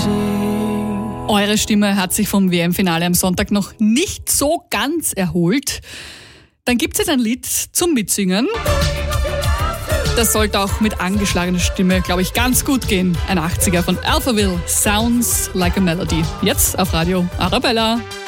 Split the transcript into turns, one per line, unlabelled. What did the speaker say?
Eure Stimme hat sich vom WM-Finale am Sonntag noch nicht so ganz erholt. Dann gibt es jetzt ein Lied zum Mitsingen. Das sollte auch mit angeschlagener Stimme, glaube ich, ganz gut gehen. Ein 80er von Alphaville, Sounds Like a Melody. Jetzt auf Radio Arabella.